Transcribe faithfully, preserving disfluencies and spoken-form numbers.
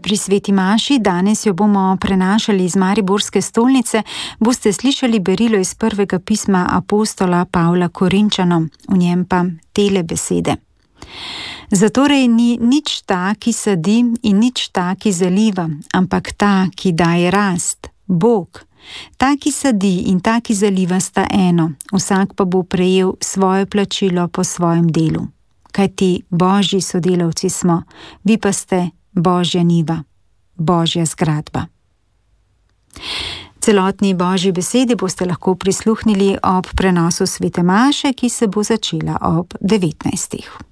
Pri sveti maši, danes jo bomo prenašali iz Mariborske stolnice, boste slišali berilo iz prvega pisma apostola Pavla Korinčanom, v njem pa tele besede. Zatorej ni nič ta, ki sadi, in nič ta, ki zaliva, ampak ta, ki daje rast, Bog. Ta, ki sadi in ta, ki zaliva, sta eno, vsak pa bo prejel svoje plačilo po svojem delu. Kajti Božji sodelavci smo, vi pa ste Božja njiva, Božja zgradba. Celotni Božji besedi boste lahko prisluhnili ob prenosu svete maše, ki se bo začela ob devetnajstih.